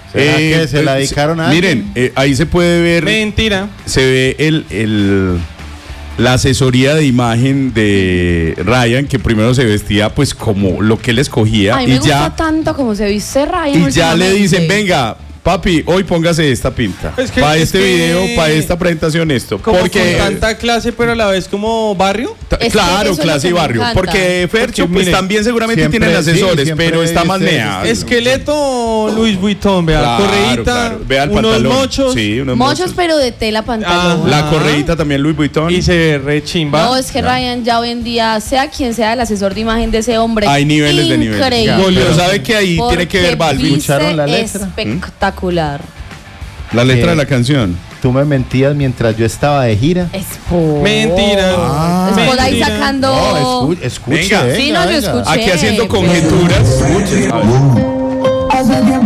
¿Será que se la dedicaron a Miren, ahí se puede ver. Mentira. Se ve la asesoría de imagen de Ryan, que primero se vestía pues como lo que él escogía. A mí me gusta tanto como se viste Ryan. Y ya le dicen, venga, papi, hoy póngase esta pinta. Para este video, para esta presentación, esto. Como porque con tanta clase, pero a la vez como barrio. Claro, clase y barrio. Porque Fercho, pues mire, también seguramente siempre, tienen asesores, sí, pero está más meado. Esqueleto Louis Vuitton, vea, Claro, correíta, claro. Vea el unos pantalón. mochos. Sí, unos Mochos, pero de tela pantalón. La correíta también Louis Vuitton. Y se ve re chimba. No, es que Ryan ya hoy en día, sea quien sea el asesor de imagen de ese hombre, Hay niveles de niveles. increíble. Pero sabe que ahí tiene que ver Balvin. ¿Escucharon la letra? Espectacular. La letra de la canción. Tú me mentías mientras yo estaba de gira. Mentira. Es por ahí sacando. No, escuche. Venga. Sí, no, yo escuché. Aquí haciendo conjeturas. Escuche.